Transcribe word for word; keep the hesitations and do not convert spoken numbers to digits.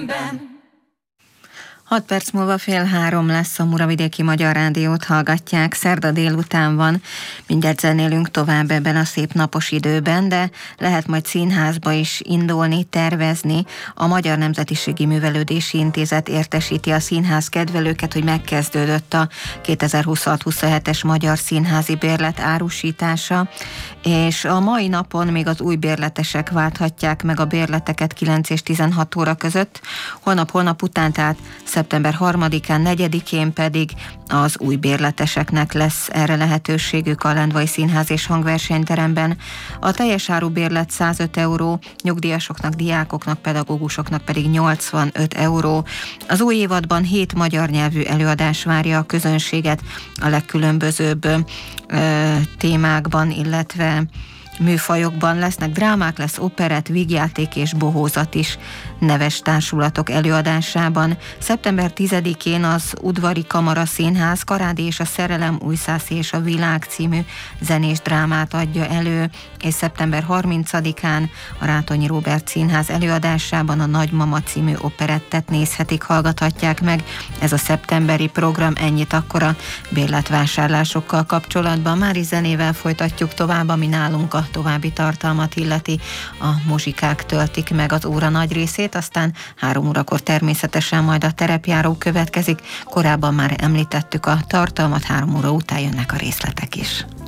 hat perc múlva fél három lesz, a Muravidéki Magyar Rádiót hallgatják, szerda délután van, mindjárt zenélünk tovább ebben a szép napos időben, de lehet majd színházba is indulni, tervezni. A Magyar Nemzetiségi Művelődési Intézet értesíti a színház kedvelőket, hogy megkezdődött a kétezer-huszonhat huszonhetes magyar színházi bérlet árusítása, és a mai napon még az új bérletesek válthatják meg a bérleteket kilenc és tizenhat óra között, holnap-holnap után, tehát szeptember harmadikán, negyedikén pedig az új bérleteseknek lesz erre lehetőségük a Lendvai Színház és Hangversenyteremben. A teljes áru bérlet százöt euró, nyugdíjasoknak, diákoknak, pedagógusoknak pedig nyolcvanöt euró. Az új évadban hét magyar nyelvű előadás várja a közönséget a legkülönbözőbb ö, témákban, illetve műfajokban. Lesznek drámák, lesz operett, vígjáték és bohózat is neves társulatok előadásában. szeptember tizedikén az Udvari Kamara Színház Karádi és a Szerelem, Újszászi és a Világ című zenés drámát adja elő, és szeptember harmincadikán a Rátonyi Róbert Színház előadásában a Nagymama című operettet nézhetik, hallgathatják meg. Ez a szeptemberi program, ennyit akkor a bérletvásárlásokkal kapcsolatban. Mári zenével folytatjuk tovább, ami nálunk a további tartalmat illeti. A muzsikák töltik meg az óra nagy részét, aztán három órakor természetesen majd a terepjáró következik. Korábban már említettük a tartalmat, három óra után jönnek a részletek is.